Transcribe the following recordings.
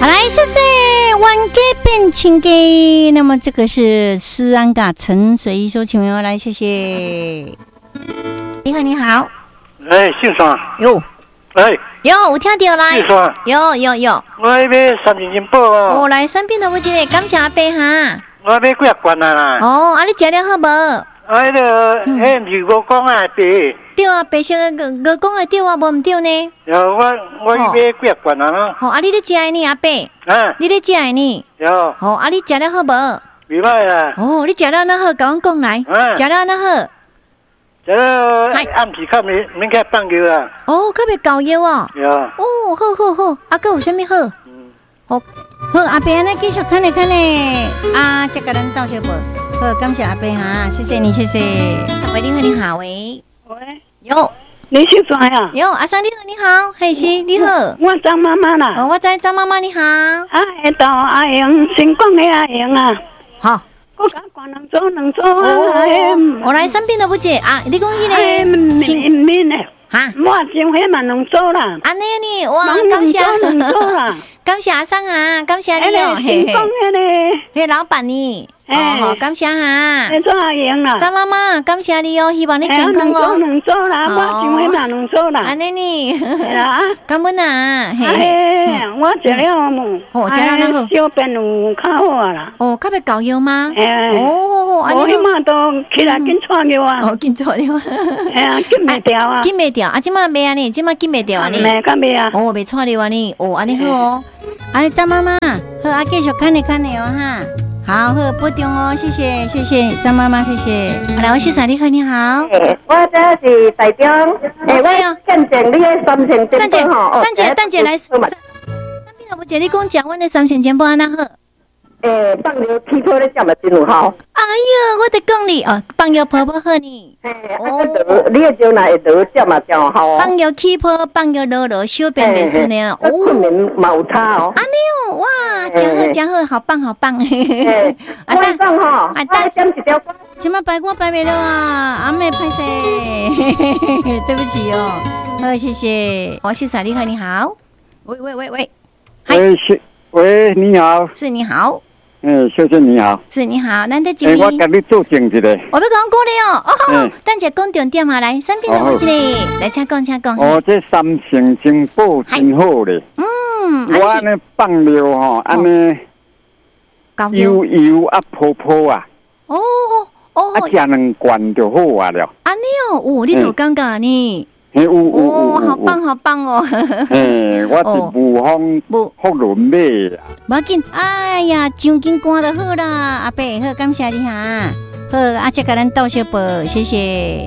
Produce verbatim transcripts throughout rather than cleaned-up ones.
好来，谢谢万给变情给。那么这个是思安嘎陈水一说，请问来，谢谢。你好，你好。 哎，姓双。 有。 哎。 有，有听到来。 姓双。 有有有。 我要买三千斤宝哦。 哦，来三边头不接，感谢阿伯哈。 我要买几啊罐啊啦。 哦，啊你食了好无？ 啊，迄个，迄唔是我讲啊，对。 对啊，白色个个讲的对啊，无唔对呢。 有我我要买几啊罐啊啦。 好，啊你咧食的呢，阿伯？ 啊。 你咧食的呢？ 有。 好，啊你食了好无？ 未歹啦。 哦，你食了那好，甲阮讲来。食了那好。 食了暗时较免免去放药啦。 哦，较袂高药啊。 有。 哦，好好好，啊，佮有啥物好？ 嗯。 好，好，阿伯安尼继续看咧看咧，啊，再甲咱道谢无？好，感谢阿伯哈，谢谢你，谢谢。喂，你好，你好，喂。 喂。 有。 你姓啥呀？ 有，阿桑你好，你好，嘿是你好。 我张妈妈啦。 哦，我知张妈妈你好。 啊，下到阿英，成功的阿英啊。 好。 我甲关两组两组啊。 我来身边都不接啊，你讲迄个。 面面的。 哈。 我前迄嘛两组啦。 安尼呢，哇，感谢。 两组啦。 感谢阿桑啊，感谢你哦， 嘿嘿。成功的呢。 嘿，老板呢？哦，好，感谢哈。 你做阿英啦。 张妈妈，感谢你哦，希望你健康哦。 两组啦，我前迄嘛两组啦。 安尼呢？ 啦， 感恩啊， 嘿。我食了么？ 哦，食了那好。 小便有较好啊啦。 哦，较袂高药吗？ 哎。 哦， 安尼。我迄嘛都起来紧错药啊。 哦，紧错药。 哎呀，紧袂掉啊。 紧袂掉，啊，即马袂安尼，即马紧袂掉安尼。 袂敢袂啊。 哦，袂错了安尼，哦，安尼好哦。安尼张妈妈，好，啊，继续看你看你哦哈。好，好，保重哦，谢谢，谢谢张妈妈，谢谢。好，来，我先生你好，你好。 我这是代表， 诶，我见证你的三千金宝吼。 蛋姐，蛋姐来。三边头不姐，你讲讲阮的三千金宝安那好？ 诶，放尿起泡咧食嘛真有效。 哎呀，我得讲你哦，放尿泡泡好呢。 哦，你的酒哪会得食嘛真有效哦。 放尿起泡，放尿落落，小便便顺呢。 哦，困眠嘛有差哦。 安尼哦，哇，真好真好，好棒好棒。 嘿，啊，我讲吼，啊，点一条歌。 什么白我白袂了啊？阿妹拍摄，对不起哦。好，谢谢。我是啥？你好，你好。喂喂喂喂。 喂，是喂，你好。 是你好。 嗯，小姐你好。 是你好，难得见面。 我跟你做证一个。 我要讲讲你哦，哦，等下讲重点啊，来，三片头一个，来，请讲，请讲。 哦，这三成金宝真好咧。 嗯， 我安尼放尿吼，安尼油油啊泡泡啊。 哦哦。 啊，食两罐就好啊了。 安尼哦，哦，你有感觉呢？ 有有有。 哦，好棒好棒哦。 嘿，我是武丰福伦买啊。 无要紧，哎呀，奖金赶就好啦，阿伯，好，感谢你哈。好，阿姐甲咱道小宝，谢谢。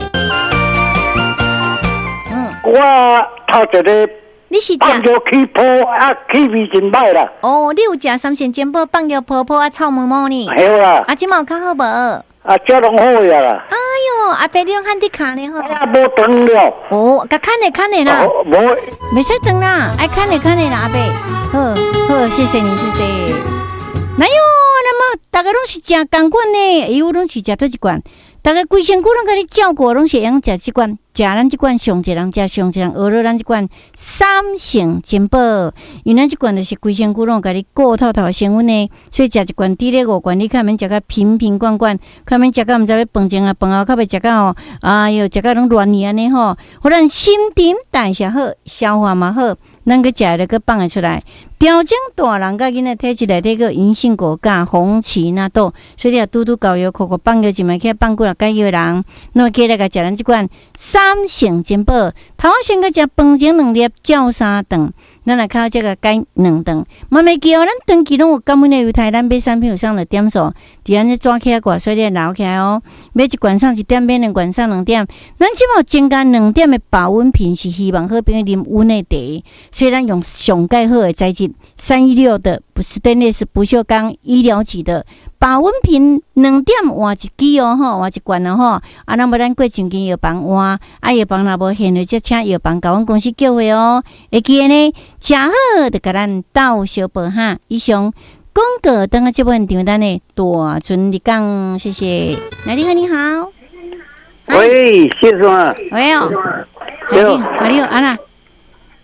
嗯，我头一个。 你是食放尿起泡啊，气味真歹啦。 哦，你有食三鲜煎包放尿泡泡啊，臭毛毛呢？ 系啦。 啊，即嘛有较好无？ 啊，这拢好呀啦。 哎哟，阿伯你拢喊你看呢吼。 啊，无断了。 哦，甲看咧看咧啦。 无， 袂使断啦，爱看咧看咧啦，阿伯。好，好，谢谢你，谢谢。哪有？那么大家拢是食同款呢，伊有拢是食倒一罐。大家规身躯拢甲你照顾，拢是会用食即罐，食咱即罐上一人食上一人，学了咱即罐三成金宝，因为咱即罐就是规身躯拢甲你顾透透成分呢，所以食一罐滴咧五罐，你较免食甲瓶瓶罐罐，较免食甲毋知要饭前啊饭后，较袂食甲吼，哎哟，食甲拢乱去安尼吼，互咱新陈代谢好，消化嘛好。咱个食了个放会出来，调整大人甲囡仔体质内底个银杏果苷、红芪纳豆，所以你啊拄拄搞药，口口放药就卖去放过来解药人。那么起来个食咱即款三成金宝，头先个食饭前两粒，照三顿，咱来靠这个解两顿。慢慢记哦，咱长期拢有感恩的犹太，咱买产品有上了点数，伫安尼抓起来挂，所以你留起来哦。买一罐上一点，买两罐上两点。咱即马增加两点的保温瓶，是希望好朋友啉温的茶。虽然用上盖好的材质，三一六的不是单列是不锈钢医疗级的保温瓶，两点换一支哦吼，换一罐哦吼。啊，那么咱过前间药房换，啊药房若无现了，则请药房甲阮公司叫回哦。会记得呢，食好就甲咱斗小宝哈。以上广告等下这部分场咱的大尊你讲，谢谢。来，你好，你好。 喂，先生。 喂哦。 你好， 你好，安娜。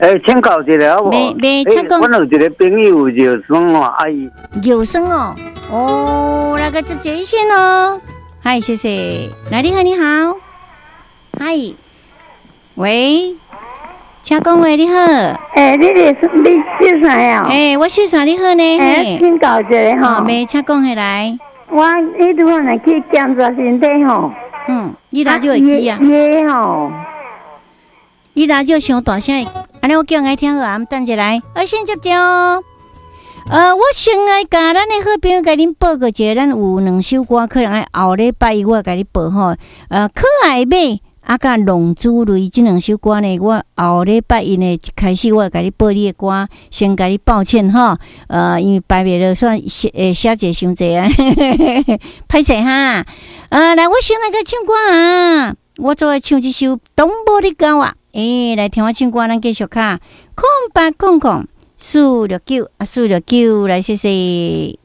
诶，请教一下好无？ 没没，请讲。 我有一个朋友叫孙哦，阿姨。 有声哦，哦，那个就接一线哦。嗨，谢谢。来，你好，你好。嗨，喂，请讲话，你好。 诶，你是你姓啥呀？ 诶，我姓啥？你好呢？ 诶，请教一下吼。 没，请讲下来。 我迄拄仔去检查身体吼。 嗯，你哪就会记啊？ 耶吼。 你哪就伤大声，安尼我叫人听好啊，等一来，我先接接哦。呃，我先来甲咱的好朋友甲恁报个一个，咱有两首歌，可能爱后礼拜一我甲你报吼。呃，可爱马啊，甲龙珠类这两首歌呢，我后礼拜一呢开始我甲你报你的歌，先甲你抱歉哈。呃，因为排袂了算写诶写者伤济啊，歹势哈。呃，来，我先来甲唱歌啊，我做来唱一首《东坡的高啊》。诶、欸，来听我唱歌，咱继续卡空八空空四六九啊，四六九来，谢谢。